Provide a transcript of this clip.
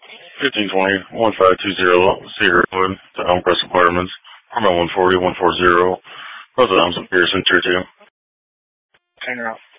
1520-1520 Cedar Wood to Elmcrest Apartments, Apartment 140-140, President Pearson, Tier 2. Hang out.